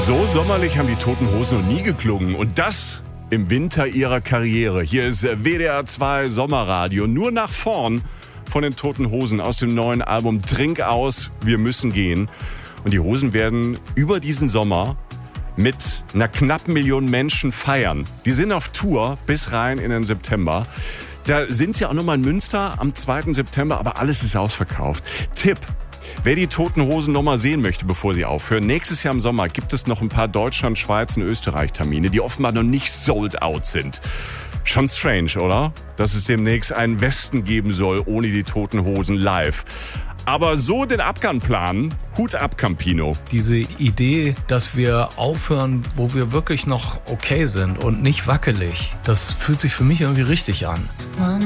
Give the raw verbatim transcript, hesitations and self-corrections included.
So sommerlich haben die Toten Hosen noch nie geklungen. Und das im Winter ihrer Karriere. Hier ist W D R zwei Sommerradio. Nur nach vorn von den Toten Hosen aus dem neuen Album Trink aus, wir müssen gehen. Und die Hosen werden über diesen Sommer mit einer knappen Million Menschen feiern. Die sind auf Tour bis rein in den September. Da sind sie auch nochmal in Münster am zweiten September, aber alles ist ausverkauft. Tipp: Wer die Toten Hosen nochmal sehen möchte, bevor sie aufhören, nächstes Jahr im Sommer gibt es noch ein paar Deutschland, Schweiz und Österreich-Termine, die offenbar noch nicht sold out sind. Schon strange, oder? Dass es demnächst einen Westen geben soll, ohne die Toten Hosen live. Aber so den Abgang planen, Hut ab, Campino. Diese Idee, dass wir aufhören, wo wir wirklich noch okay sind und nicht wackelig, das fühlt sich für mich irgendwie richtig an.